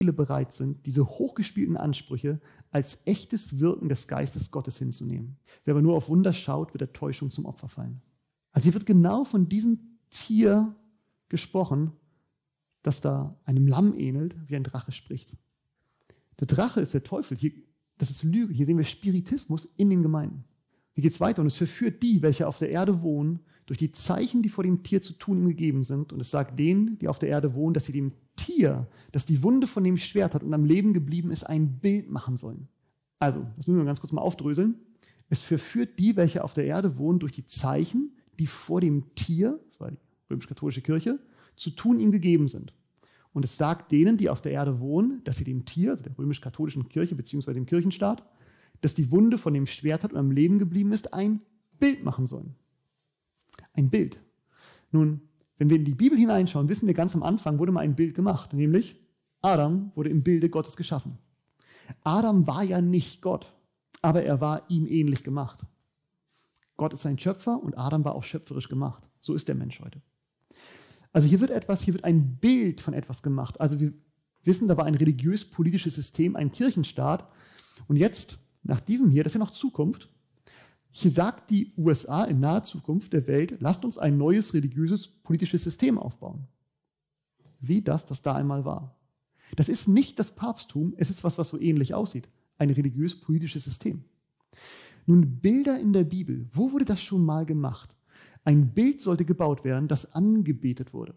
bereit sind, diese hochgespielten Ansprüche als echtes Wirken des Geistes Gottes hinzunehmen. Wer aber nur auf Wunder schaut, wird der Täuschung zum Opfer fallen. Also hier wird genau von diesem Tier gesprochen, das da einem Lamm ähnelt, wie ein Drache spricht. Der Drache ist der Teufel. Hier, das ist Lüge. Hier sehen wir Spiritismus in den Gemeinden. Wie geht es weiter? Und es verführt die, welche auf der Erde wohnen, durch die Zeichen, die vor dem Tier zu tun ihm gegeben sind. Und es sagt denen, die auf der Erde wohnen, dass sie dem Tier, das die Wunde von dem Schwert hat und am Leben geblieben ist, ein Bild machen sollen. Also, das müssen wir ganz kurz mal aufdröseln. Es verführt die, welche auf der Erde wohnen, durch die Zeichen, die vor dem Tier, das war die römisch-katholische Kirche, zu tun ihm gegeben sind. Und es sagt denen, die auf der Erde wohnen, dass sie dem Tier, also der römisch-katholischen Kirche bzw. dem Kirchenstaat, das die Wunde von dem Schwert hat und am Leben geblieben ist, ein Bild machen sollen. Ein Bild. Nun, wenn wir in die Bibel hineinschauen, wissen wir, ganz am Anfang wurde mal ein Bild gemacht, nämlich Adam wurde im Bilde Gottes geschaffen. Adam war ja nicht Gott, aber er war ihm ähnlich gemacht. Gott ist sein Schöpfer und Adam war auch schöpferisch gemacht. So ist der Mensch heute. Also hier wird ein Bild von etwas gemacht. Also wir wissen, da war ein religiös-politisches System, ein Kirchenstaat. Und jetzt, nach diesem hier, das ist ja noch Zukunft, hier sagt die USA in naher Zukunft der Welt, lasst uns ein neues religiöses, politisches System aufbauen. Wie das da einmal war. Das ist nicht das Papsttum, es ist was so ähnlich aussieht. Ein religiös-politisches System. Nun, Bilder in der Bibel, wo wurde das schon mal gemacht? Ein Bild sollte gebaut werden, das angebetet wurde.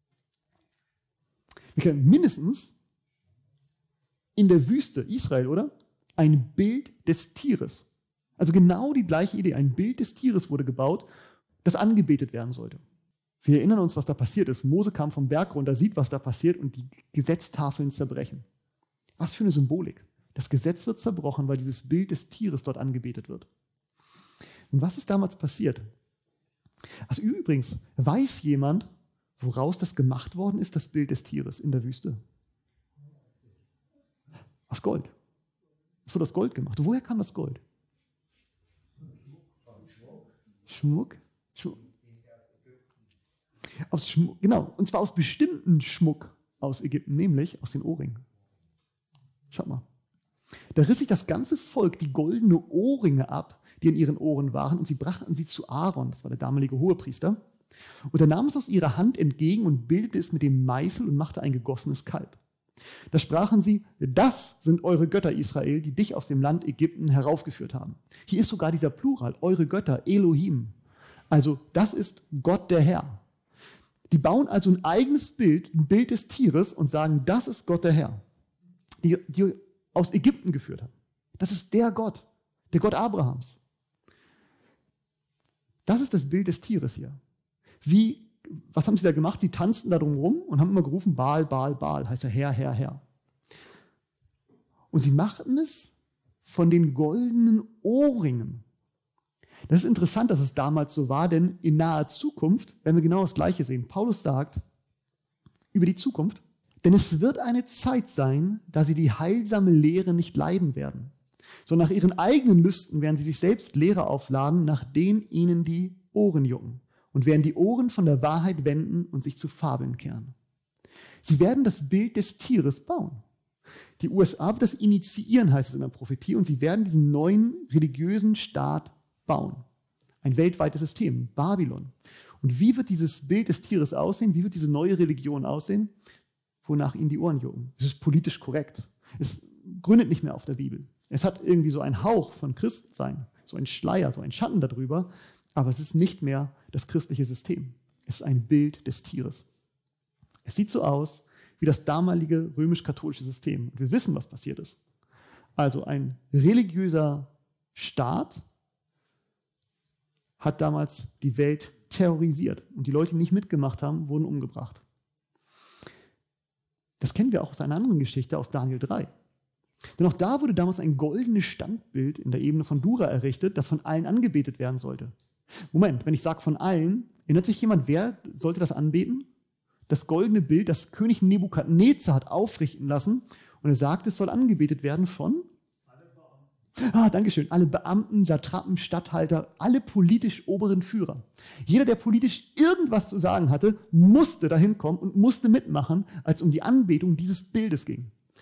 Wir können mindestens in der Wüste Israel, oder? Ein Bild des Tieres. Also genau die gleiche Idee. Ein Bild des Tieres wurde gebaut, das angebetet werden sollte. Wir erinnern uns, was da passiert ist. Mose kam vom Berg runter, sieht, was da passiert und die Gesetztafeln zerbrechen. Was für eine Symbolik. Das Gesetz wird zerbrochen, weil dieses Bild des Tieres dort angebetet wird. Und was ist damals passiert? Also übrigens, weiß jemand, woraus das gemacht worden ist, das Bild des Tieres in der Wüste? Aus Gold. Es wurde aus Gold gemacht. Woher kam das Gold? Schmuck? Aus Schmuck, genau. Und zwar aus bestimmten Schmuck aus Ägypten, nämlich aus den Ohrringen. Schaut mal. Da riss sich das ganze Volk die goldene Ohrringe ab, die in ihren Ohren waren, und sie brachten sie zu Aaron, das war der damalige Hohepriester. Und er nahm es aus ihrer Hand entgegen und bildete es mit dem Meißel und machte ein gegossenes Kalb. Da sprachen sie, das sind eure Götter, Israel, die dich aus dem Land Ägypten heraufgeführt haben. Hier ist sogar dieser Plural, eure Götter, Elohim. Also das ist Gott der Herr. Die bauen also ein eigenes Bild, ein Bild des Tieres und sagen, das ist Gott der Herr, die aus Ägypten geführt hat. Das ist der Gott Abrahams. Das ist das Bild des Tieres hier. Was haben sie da gemacht? Sie tanzten da drum rum und haben immer gerufen, Baal, Baal, Baal, heißt ja Herr, Herr, Herr. Und sie machten es von den goldenen Ohrringen. Das ist interessant, dass es damals so war, denn in naher Zukunft werden wir genau das Gleiche sehen. Paulus sagt über die Zukunft, denn es wird eine Zeit sein, da sie die heilsame Lehre nicht leiden werden, sondern nach ihren eigenen Lüsten werden sie sich selbst Lehre aufladen, nach denen ihnen die Ohren jucken, und werden die Ohren von der Wahrheit wenden und sich zu Fabeln kehren. Sie werden das Bild des Tieres bauen. Die USA wird das initiieren, heißt es in der Prophetie, und sie werden diesen neuen religiösen Staat bauen. Ein weltweites System, Babylon. Und wie wird dieses Bild des Tieres aussehen? Wie wird diese neue Religion aussehen? Wonach ihnen die Ohren jucken. Es ist politisch korrekt. Es gründet nicht mehr auf der Bibel. Es hat irgendwie so einen Hauch von Christsein, so einen Schleier, so einen Schatten darüber, aber es ist nicht mehr das christliche System. Es ist ein Bild des Tieres. Es sieht so aus wie das damalige römisch-katholische System. Und wir wissen, was passiert ist. Also ein religiöser Staat hat damals die Welt terrorisiert. Und die Leute, die nicht mitgemacht haben, wurden umgebracht. Das kennen wir auch aus einer anderen Geschichte, aus Daniel 3. Denn auch da wurde damals ein goldenes Standbild in der Ebene von Dura errichtet, das von allen angebetet werden sollte. Moment, wenn ich sage von allen, erinnert sich jemand, wer sollte das anbeten? Das goldene Bild, das König Nebukadnezar hat aufrichten lassen, und er sagt, es soll angebetet werden von? Dankeschön. Alle Beamten, Satrapen, Statthalter, alle politisch oberen Führer. Jeder, der politisch irgendwas zu sagen hatte, musste dahin kommen und musste mitmachen, als um die Anbetung dieses Bildes ging.